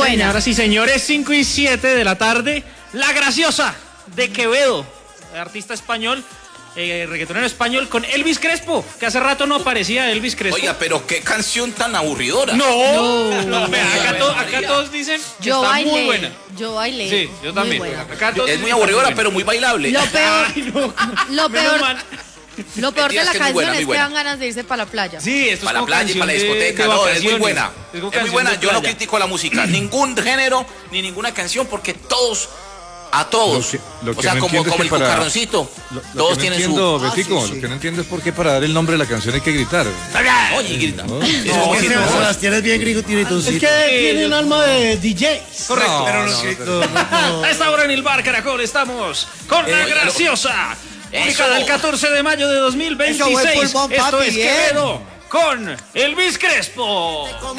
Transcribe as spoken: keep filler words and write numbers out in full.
buena. Señoras y señores, cinco y siete de la tarde, La Graciosa de Quevedo, artista español, eh, reggaetonero español, con Elvis Crespo, que hace rato no aparecía Elvis Crespo. Oiga, pero qué canción tan aburridora. No, no, No. vea, acá, to- acá todos dicen que Yo está bailé. muy buena. Yo bailé. Sí, yo también. Muy buena. Acá todos Es dicen muy que aburridora, está pero muy bailable. Lo peor, Ay, no. lo Menos peor, mal. lo peor de Entiendes la que es muy canción buena, es muy que buena. dan ganas de irse para la playa. Sí, esto Para es la playa y para la canción de- discoteca, de no, es muy vacaciones. buena. Es como Es muy canción buena, de yo no playa. critico la música, ningún género, ni ninguna canción, porque todos, a todos, Lo que- lo que o sea, no como, entiendo es como que el para- cucarroncito, Lo, lo todos que no tienen entiendo, su... Betico, Ah, sí, sí. lo que no entiendo es por qué para dar el nombre de la canción hay que gritar. Oye, y grita. ¿No? Es No, como es que que no. Sebastián es bien Es gritoncito. que tienen alma de D Js. Correcto. Pero No, los no, gritos, no. A esta hora en el bar Caracol estamos con La Eh, Graciosa. Eso. Ubicada el catorce de mayo de dos mil Eso fue veintiséis. pulmón, Esto papi, es bien. Quevedo con Elvis Crespo.